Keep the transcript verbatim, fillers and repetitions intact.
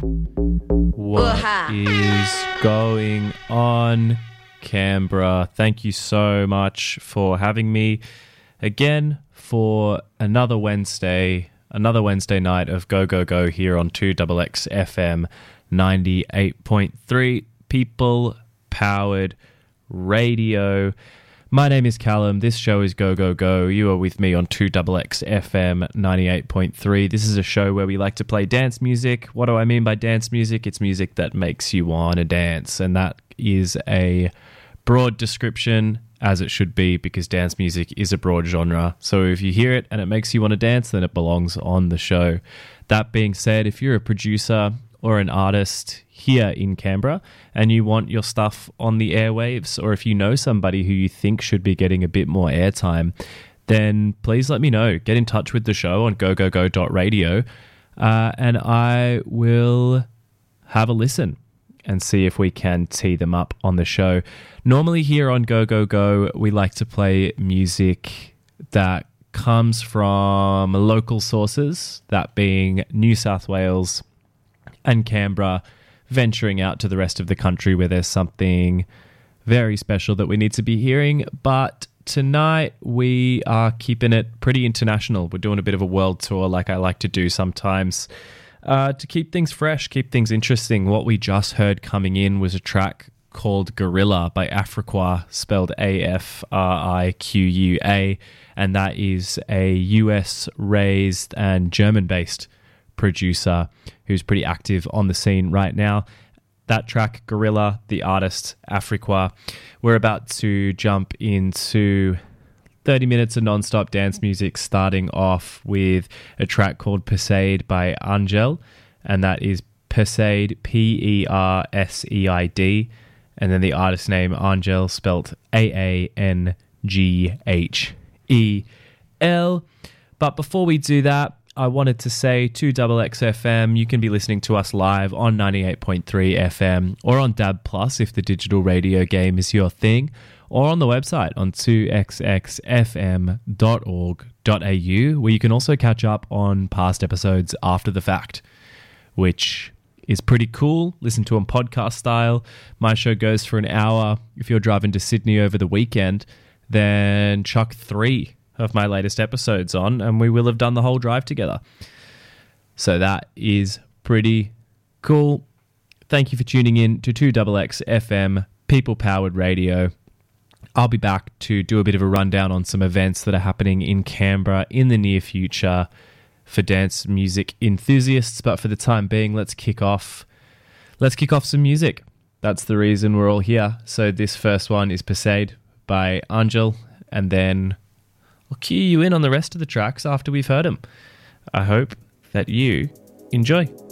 What is going on, Canberra? Thank you so much for having me again for another Wednesday, another Wednesday night of Go Go Go here on two X X F M ninety-eight point three, People Powered Radio. My name is Callum. This show is Go Go Go. You are with me on two X X F M ninety-eight point three. This is a show where we like to play dance music. What do I mean by dance music? It's music that makes you want to dance, and that is a broad description, as it should be, because dance music is a broad genre. So if you hear it and it makes you want to dance, then it belongs on the show. That being said, if you're a producer or an artist here in Canberra and you want your stuff on the airwaves, or if you know somebody who you think should be getting a bit more airtime, then please let me know. Get in touch with the show on go go go dot radio uh, and I will have a listen and see if we can tee them up on the show. Normally here on Go Go Go, we like to play music that comes from local sources, that being New South Wales and Canberra, venturing out to the rest of the country where there's something very special that we need to be hearing. But tonight we are keeping it pretty international. We're doing a bit of a world tour like I like to do sometimes uh, to keep things fresh, keep things interesting. What we just heard coming in was a track called Gorilla by Afriqua, spelled A F R I Q U A, and that is a U S-raised and German-based producer who's pretty active on the scene right now. That track, Gorilla, the artist, Afriqua. We're about to jump into thirty minutes of non-stop dance music, starting off with a track called Perseid by Angel, and that is Perseid, P E R S E I D, and then the artist name Angel, spelt A A N G H E L. But before we do that, I wanted to say two X X F M, you can be listening to us live on ninety-eight point three F M or on D A B plus if the digital radio game is your thing, or on the website on two x x f m dot org dot a u, where you can also catch up on past episodes after the fact, which is pretty cool. Listen to them podcast style. My show goes for an hour. If you're driving to Sydney over the weekend, then chuck three of my latest episodes on and we will have done the whole drive together. So that is pretty cool. Thank you for tuning in to two X X F M People Powered Radio. I'll be back to do a bit of a rundown on some events that are happening in Canberra in the near future for dance music enthusiasts, but for the time being, let's kick off let's kick off some music. That's the reason we're all here. So this first one is Perseid by Angel, and then I'll cue you in on the rest of the tracks after we've heard them. I hope that you enjoy.